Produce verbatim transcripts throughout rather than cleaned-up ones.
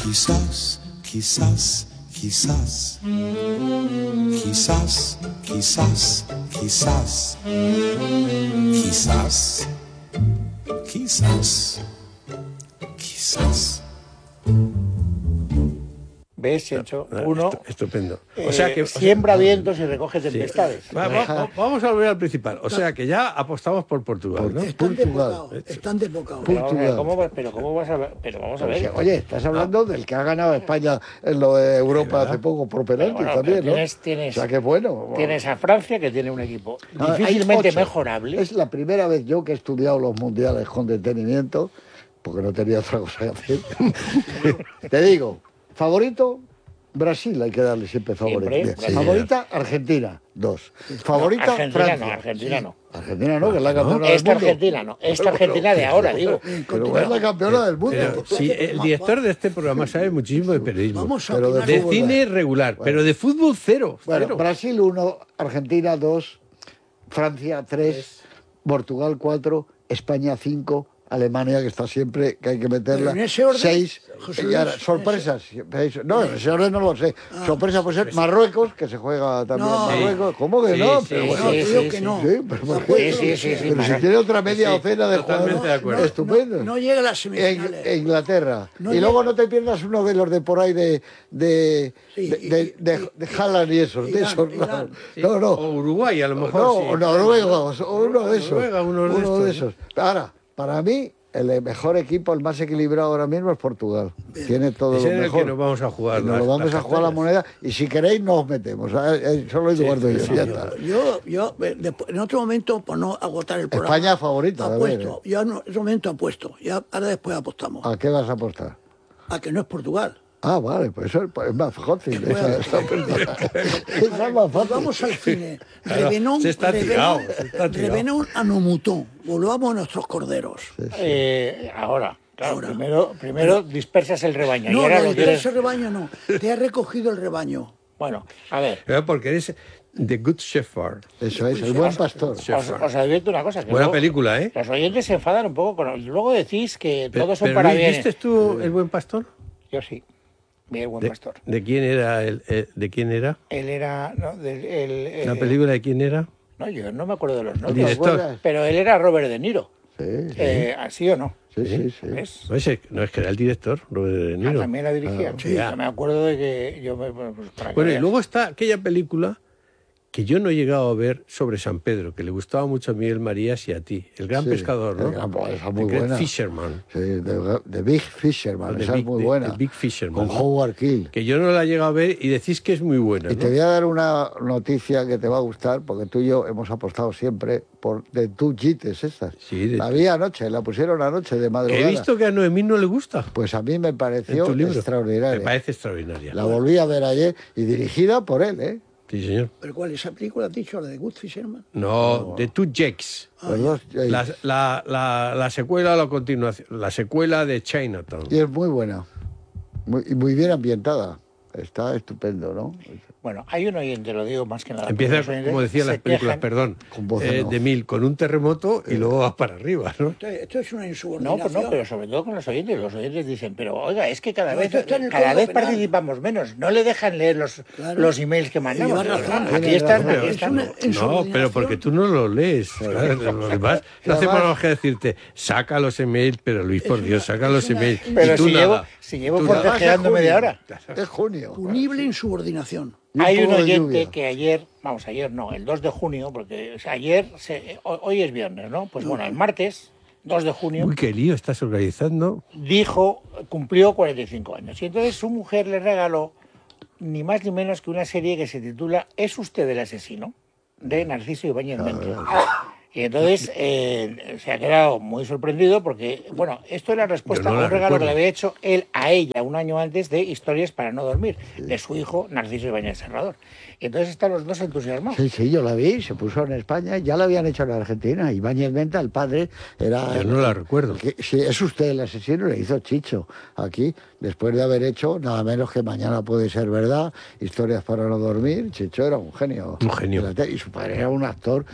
Quizás, quizás, quizás, quizás, quizás, quizás, quizás, quizás, quizás. ¿Ves, Checho? Uno estupendo. O sea que, siembra o sea, vientos y recoge tempestades. Sí. Va, va, vamos a volver al principal. O sea que ya apostamos por Portugal, ¿no? Están desbocados. Están desbocados. Pero, ¿cómo, pero cómo vas a ver? Pero vamos a ver. Oye, estás hablando del que ha ganado España en lo de Europa hace poco por penalti bueno, también, ¿no? Tienes, tienes, o sea que bueno. Tienes a Francia, que tiene un equipo no, difícilmente mejorable. Es la primera vez yo que he estudiado los mundiales con detenimiento, porque no tenía otra cosa que hacer. Te digo, favorito. Brasil hay que darle siempre favorito. Siempre, sí, favorita, Argentina, dos. Favorita, no, Argentina Francia. No, Argentina no. Argentina no, que es la campeona no, del esta mundo. Argentina no, esta Argentina de ahora, digo. Pero es la campeona del mundo. Pero, sí, el director de este programa sabe muchísimo de periodismo. Vamos a pero de, de cine regular, bueno. Pero de fútbol cero. Bueno, cero. Brasil uno, Argentina dos, Francia tres, Portugal cuatro, España cinco. Alemania, que está siempre, que hay que meterla. ¿En ese orden? Seis. Y ahora, sorpresas. No, en ese orden no lo sé. Ah, Sorpresa puede ser Marruecos, que se juega también no, Marruecos. Sí. ¿Cómo que sí, no? Sí, pero bueno, no, sí, digo sí, que no. Sí, pero, ¿por qué? Sí, sí, sí, sí, pero si tiene otra media docena de jugadores. De acuerdo. Estupendo. No, no llega a las semifinales. En, Inglaterra. No y llega. luego no te pierdas uno de los de por ahí de de sí, de, de, de, de, de Haaland y esos. Irán, de esos Irán. no, no. O Uruguay, a lo mejor. No, sí. Noruegos, o uno de esos. Noruega, uno de, uno de estos, esos. Ahora, para mí. El mejor equipo, el más equilibrado ahora mismo es Portugal. Tiene todo Ese lo es mejor. El que nos vamos a jugar. Nos lo vamos a jugar la moneda y si queréis nos metemos. Solo Eduardo y yo. Ya está. Yo, yo, en otro momento, por no agotar el programa. España favorita. Apuesto. Yo en otro momento apuesto. Ya, ahora después apostamos. ¿A qué vas a apostar? A que no es Portugal. Ah, vale, pues eso es más fácil. Esa, esa, esa es más fácil. Vamos al cine. Revenón, se está tirado. Revenón a Nomutón. Volvamos a nuestros corderos. Sí, sí. Eh, ahora. Claro, ahora. Primero, primero dispersas el rebaño. No, y ahora no lo dispersas quieres... el rebaño, no. Te has recogido el rebaño. Bueno, a ver. Pero porque eres The Good Shepherd. Eso es, el buen pastor. Os, os advierto una cosa. Que Buena luego, película, ¿eh? Los oyentes se enfadan un poco. Con... Luego decís que pero, todos son pero para Luis, bien. ¿Viste tú El Buen Pastor? Yo sí. Vi El Buen de, Pastor. ¿De quién era? El, el, ¿De quién era? Él era... No, de, el, el, ¿La película de quién era? No, yo no me acuerdo de los nombres. Director. Pero él era Robert De Niro. Sí, sí. Eh, ¿Sí o no? Sí, sí, sí. ¿Ves? No, ese, no, es que era el director, Robert De Niro. Ah, también la dirigía. Ah, sí, ya. yo me acuerdo de que... Yo me, pues, para bueno, que y luego está aquella película que yo no he llegado a ver sobre San Pedro, que le gustaba mucho a Miguel Marías y a ti. El gran sí, pescador, ¿no? El gran, esa muy The buena. Fisherman. Sí, The, the Big Fisherman, The esa Big, es muy the, buena. The Big Fisherman. Con Howard Keel. Que yo no la he llegado a ver y decís que es muy buena, Y ¿no? te voy a dar una noticia que te va a gustar, porque tú y yo hemos apostado siempre por de Two Gites estas. Sí, de la vi anoche, la pusieron anoche de madrugada. He visto que a Noemí no le gusta. Pues a mí me pareció extraordinaria. Me parece extraordinaria. La volví a ver ayer y dirigida por él, ¿eh? Sí, señor. ¿Pero cuál? ¿Esa película has dicho? ¿La de Good Fisherman? No, no. The Two Jakes. Ah, dos, la, la, la, la secuela la continuación, la secuela de Chinatown. Y es muy buena. Muy, muy bien ambientada. Está estupendo, ¿no? Bueno, hay un oyente, lo digo más que nada. Empieza, como decían las películas, quejan, perdón, con voz eh, no. de mil, con un terremoto y luego vas para arriba, ¿no? Esto, esto es una No, insubordinación. pues no, pero sobre todo con los oyentes. Los oyentes dicen, pero oiga, es que cada No, vez, esto está en el cada Código vez Penal. participamos menos. No le dejan leer los, Claro. los emails que mandamos. Lleva razón. Aquí están, Tiene aquí razón. están. Es una- No, pero porque tú no lo lees. Claro, los demás no hacemos más que decirte, saca los emails, pero Luis, por Dios, saca los una- emails. Pero y tú si llevo, nada. si llevo Tú nada. forcejeando media hora. Es junio. Punible insubordinación. Y un Hay un poco de oyente lluvia. que ayer, vamos, ayer no, el dos de junio, porque o sea, ayer, se, hoy es viernes, ¿no? Pues bueno, el martes, dos de junio, Uy, qué lío estás organizando. dijo, cumplió cuarenta y cinco años. Y entonces su mujer le regaló ni más ni menos que una serie que se titula ¿Es usted el asesino? De Narciso Ibáñez Méndez. Y entonces eh, se ha quedado muy sorprendido porque, bueno, esto era respuesta Yo no a la un regalo recuerdo. que le había hecho él a ella un año antes de Historias para no dormir, de su hijo Narciso Ibáñez Serrador. Y entonces están los dos entusiasmados. Sí, sí, yo la vi, se puso en España, ya la habían hecho en Argentina. Ibáñez Menta, el padre, era... Yo no la recuerdo. Que, si es usted el asesino, le hizo Chicho aquí, después de haber hecho nada menos que Mañana puede ser verdad, Historias para no dormir. Chicho era un genio. Un genio. Y su padre era un actor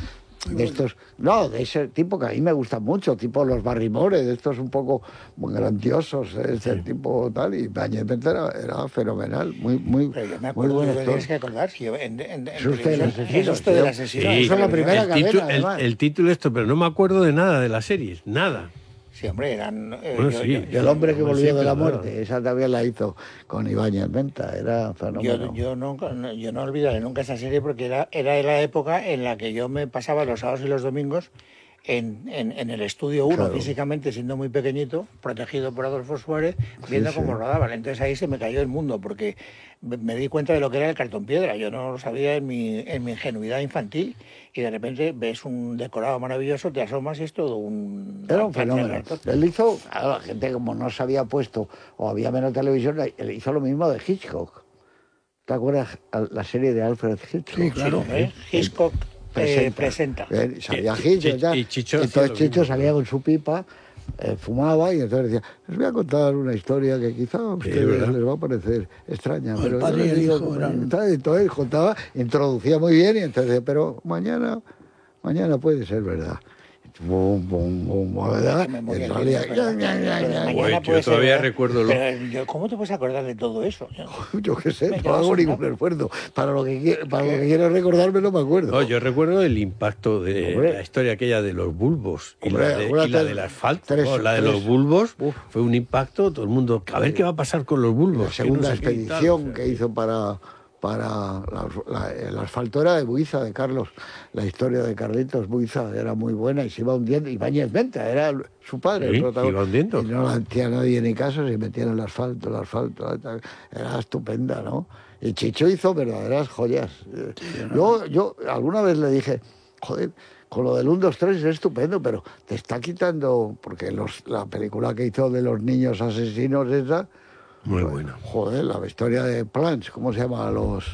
de estos, no, de ese tipo que a mí me gusta mucho, tipo los Barrymore, de estos un poco muy grandiosos, de ese sí. tipo tal, y Ibáñez Benta era, era fenomenal, muy, muy, Pero yo me muy acuerdo, buen que actor. tienes que acordar, si yo en, en, en Es usted el asesino. Es usted el asesino. Sí, Esa es la primera el, cadena, titu- el, además. el título esto, pero no me acuerdo de nada de las series, nada. Sí, hombre, eran... Eh, Bueno, yo, sí. yo, Y el hombre que Hombre, volvió sí, de la claro. muerte, esa también la hizo con Ibáñez Benta, era fenómeno. Yo, yo, nunca, no, yo no olvidaré nunca esa serie porque era, era la época en la que yo me pasaba los sábados y los domingos en, en, en el estudio uno, Claro. físicamente siendo muy pequeñito, protegido por Adolfo Suárez, viendo sí. cómo rodaban. Entonces ahí se me cayó el mundo porque me, me di cuenta de lo que era el cartón piedra. Yo no lo sabía en mi, en mi ingenuidad infantil y de repente ves un decorado maravilloso, te asomas y es todo un... Era un fenómeno. Él hizo, a la gente como no se había puesto o había menos televisión, él hizo lo mismo de Hitchcock. ¿Te acuerdas la serie de Alfred Hitchcock? Sí, claro. ¿Eh? Hitchcock eh, presenta. Eh, salía Y- Hitchcock, y- ya. y Chicho hacía entonces lo Chicho mismo. salía con su pipa, eh, fumaba y entonces decía, les voy a contar una historia que quizá a ustedes ¿verdad? les va a parecer extraña. El pero yo padre les y el digo hijo que- eran- Entonces entonces contaba, introducía muy bien y entonces decía, pero mañana, mañana puede ser verdad. Bum, bum, bum, ¿verdad? Me moría Y el salía, viento, ya, pero- ya, ya, pero ya. mañana Güey, yo puede ser, todavía ¿verdad? recuerdo lo- Pero yo, ¿cómo te puedes acordar de todo eso? Yo qué sé, Me no quedo hago asombrado. ningún esfuerzo. Para lo que, qui- para lo que quiero recordarme no me acuerdo. No, yo recuerdo el impacto de Hombre. la historia aquella de los bulbos y, Hombre, la, de, y acuérdate, la del asfalto. tres- ¿no? La de tres- los bulbos Uf. fue un impacto, todo el mundo, a ver qué va a pasar con los bulbos. La que segunda no sé qué y tal, expedición o sea, que hizo para, para la, la- el asfalto era de Buiza, de Carlos. La historia de Carlitos Buiza era muy buena y se iba hundiendo. Y Ibáñez Benta era el- su padre, Sí, el protagonista. iba hundiendo. Y no la hacía nadie ni caso, se metía en el asfalto, el asfalto. tal. Era estupenda, ¿no? Y Chicho hizo verdaderas joyas. Eh, Yo, yo alguna vez le dije, joder, con lo del uno, dos, tres es estupendo, pero te está quitando, porque los, la película que hizo de los niños asesinos esa, muy bueno. joder, la historia de Plants, ¿cómo se llama? Los,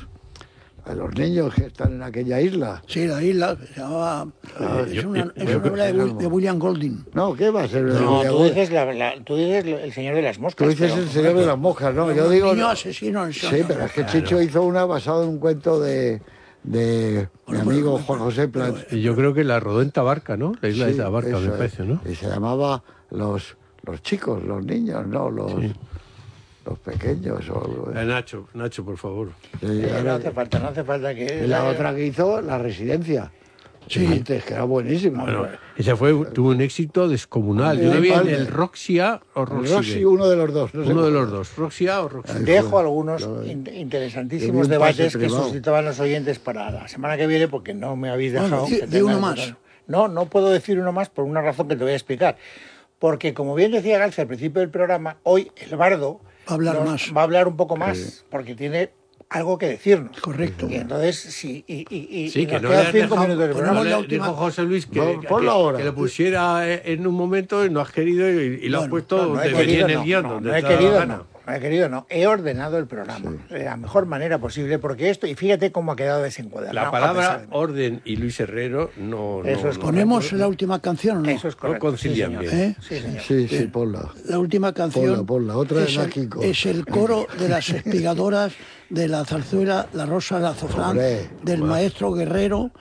a los niños que están en aquella isla. Sí, la isla, que se llamaba... Ah, es yo- una, yo- es yo- una obra de, Wi- de William Golding. No, ¿qué va a ser? No, de- tú dices, la, la- tú dices el señor de las moscas. Tú dices pero- el señor de las moscas, ¿no? Yo digo... Niño asesino en Sí, serie. pero es que Chicho hizo una basada en un cuento de, de mi amigo Juan José Plants. Y yo creo que la rodó en Tabarca, ¿no? La isla Sí, de Tabarca, eso me es. parece, ¿no? Y se llamaba los, los chicos, los niños, ¿no? Los, Sí. los pequeños. O, algo de- Eh, Nacho, Nacho, por favor. Sí, Eh, ahora- no hace falta, no hace falta que... y la otra que hizo, La Residencia. Sí. Antes, que era buenísima. Bueno, esa fue, tuvo un éxito descomunal. Yo lo vi en el Roxia o El Roxy. Roxy, uno de los dos. No sé Uno de cuál. los dos, Roxia o Roxy. Dejo algunos Lo- in- Yo vi interesantísimos un debates pase que privado. suscitaban los oyentes para la semana que viene, porque no me habéis Bueno, dejado... di- que di tenga uno el más. botón. No, no puedo decir uno más por una razón que te voy a explicar. Porque, como bien decía García al principio del programa, hoy el bardo Va a hablar nos- más. va a hablar un poco más, porque tiene algo que decirnos. Correcto. Y entonces, sí, y, y, y- Sí, y que nos no quedan le has cinco dejado- minutos de ponemos programa. la Le última- dijo José Luis que, No, que- ponlo ahora. que lo pusiera en un momento y no has querido y, y lo has Bueno, puesto No, no donde he venía querido, en el no, guión, no, donde no he te daba querido, gana. no, no he querido, no. He ordenado el programa de la mejor manera posible, porque esto, y fíjate cómo ha quedado desencuadrado. La a pesar palabra de- orden y Luis Herrero no, Eso no, es no- ¿Ponemos la última canción o no? Eso es correcto. concilian sí, señor. bien. ¿Eh? Sí, señor. Sí, sí, ponla. La última canción Ponla, ponla, otra de es, el, Mágico. es el coro de las espigadoras de la zarzuela La Rosa del Azafrán, Hombre, del maestro Guerrero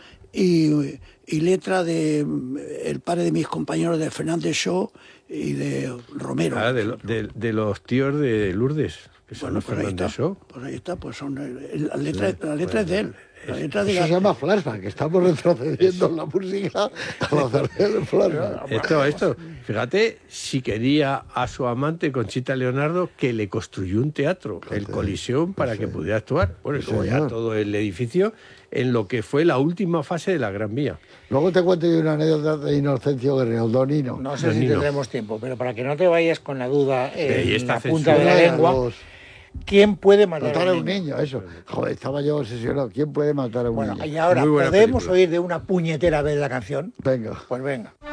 y, y letra de mm, el padre de mis compañeros de Fernández Shaw y de Romero. Ah, de, lo- de- de los tíos de Lourdes, que son Bueno, los pues ahí Fernández está. Shaw. Pues ahí está, pues son el- la letra, la letra es de él. La letra de Eso la- se llama flashback, que estamos retrocediendo en la música a la zarzuela del flashback. Esto, esto, fíjate, si quería a su amante Conchita Leonardo que le construyó un teatro, el Colisión, para que pudiera actuar. Bueno, y luego ya señor. todo el edificio en lo que fue la última fase de la Gran Vía. Luego te cuento yo una anécdota de Inocencio Guerrero, Donino. No sé Don si Nino. tendremos tiempo, pero para que no te vayas con la duda en y esta la punta de la Una de lengua, los- ¿quién puede matar, Matar a a un niño, eso. Joder, estaba yo obsesionado. ¿Quién puede matar a un Bueno, niño? y ahora, Muy buena ¿podemos película. oír de una puñetera vez la canción? Venga. Pues venga.